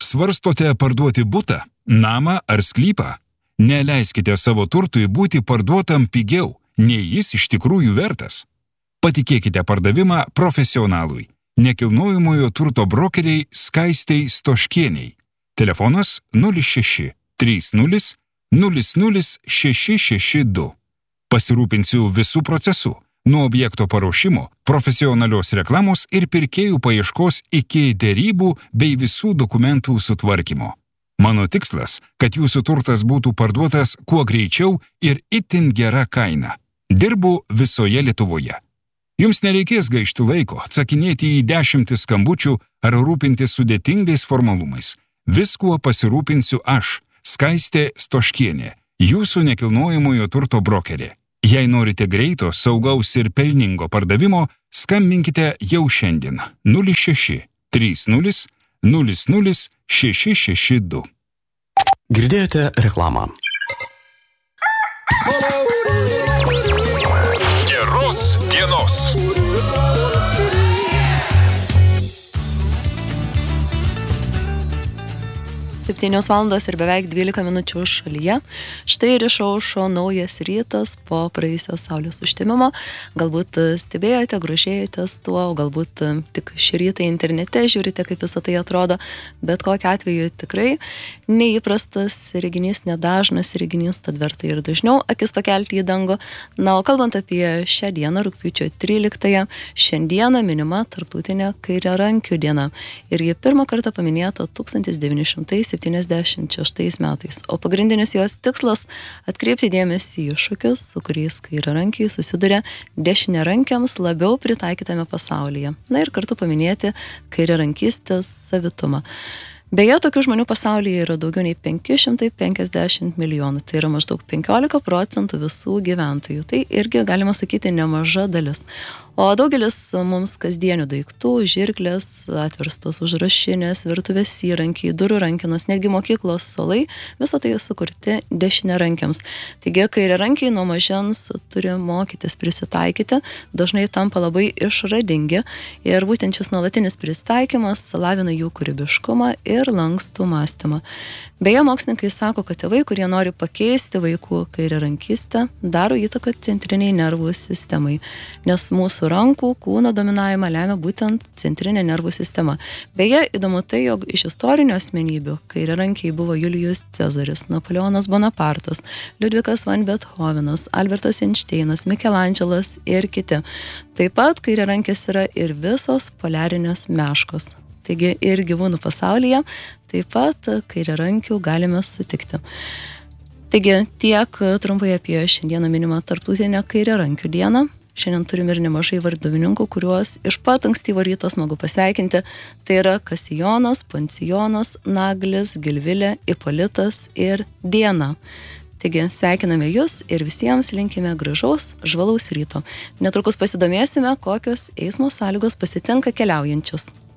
Svarstote parduoti butą, namą ar sklypą? Neleiskite savo turtui būti parduotam pigiau, nei jis iš tikrųjų vertas. Patikėkite pardavimą profesionalui, nekilnojamojo turto brokeriai Skaistei Stoškieniai. Telefonas 06 30 00 662. Pasirūpinsiu visų procesų, nuo objekto paruošimo, profesionalios reklamos ir pirkėjų paieškos iki derybų bei visų dokumentų sutvarkymo. Mano tikslas, kad jūsų turtas būtų parduotas kuo greičiau ir itin gera kaina. Dirbu visoje Lietuvoje. Jums nereikės gaišti laiko, atsakinėti į 10 skambučių ar rūpintis sudėtingais formalumais. Viskuo pasirūpinsiu aš, Skaistė Stoškienė, jūsų nekilnojamojo turto brokerė. Jei norite greito, saugaus ir pelningo pardavimo, skambinkite jau šiandien 06 30 00 662. Girdėjote reklamą. Geros dienos. 7 valandos ir beveik 12 minučių šalyje. Štai ir išaušo naujas rytas po praėjusio saulės užtemimo. Galbūt stebėjote, grožėjotės tuo, galbūt tik šį rytą internete žiūrite, kaip visą tai atrodo, bet kokiu atveju tikrai neįprastas reginys, nedažnas reginys, tad verta ir dažniau akis pakelti į dangų. Na, o kalbant apie šią dieną, rugpjūčio 13-ąją, šiandieną minima tarptautinė kairiarankių diena ir ji pirmą kartą paminėta 1976 metais, o pagrindinis jos tikslas – atkreipti dėmesį į iššūkius, su kuriais kairiarankiai susiduria dešiniarankiams labiau pritaikytame pasaulyje. Na ir kartu paminėti kairiarankystės savitumą. Beje, tokių žmonių pasaulyje yra daugiau nei 550 milijonų, tai yra maždaug 15% visų gyventojų. Tai irgi, galima sakyti, nemaža dalis. O daugelis mums kasdienių daiktų, žirklės, atverstos užrašinės, virtuvės įrankiai, durų rankenos, netgi mokyklos suolai, visą tai sukurti dešiniarankiams. Taigi, kairiarankiai nuo mažens turi mokytis prisitaikyti, dažnai tampa labai išradingi ir būtent šis nuolatinis prisitaikymas lavina jų kūrybiškumą ir lankstų mąstymą. Beje, mokslininkai sako, kad tėvai, kurie nori pakeisti vaikų kairiarankystę, daro įtaką centriniai nervų sistemai, nes mūsų rankų kūno dominavimą lemia būtent centrinė nervų sistema. Beje, įdomu tai, jog iš istorinių asmenybių kairiarankiai buvo Julijus Cezaris, Napoleonas Bonapartas, Liudvikas van Bethovenas, Albertas Einšteinas, Mikelandželas ir kiti. Taip pat kairiarankės yra ir visos poliarinės meškos. Taigi ir gyvūnų pasaulyje taip pat kairiarankių galime sutikti. Taigi tiek trumpai apie šiandieną minimą tarptautinę kairiarankių dieną. Šiandien turim ir nemažai varduvininkų, kuriuos iš pat ankstyvo ryto smagu pasveikinti. Tai yra Kasijonas, Poncijonas, Naglis, Gilvilė, Ipolitas ir Diena. Taigi sveikiname jūs ir visiems linkime gražaus, žvalaus ryto. Netrukus pasidomėsime, kokios eismo sąlygos pasitinka keliaujančius.